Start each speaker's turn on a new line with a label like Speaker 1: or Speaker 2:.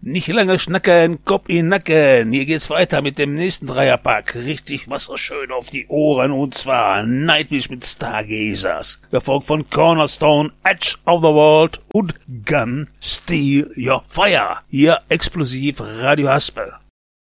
Speaker 1: Nicht lange schnacken, Kopf in Nacken. Hier geht's weiter mit dem nächsten Dreierpack. Richtig was so schön auf die Ohren, und zwar Nightwish mit Stargazers. Gefolgt von Cornerstone, Edge of the World und Gun Steal Your Fire. Hier explosiv Radio Haspel.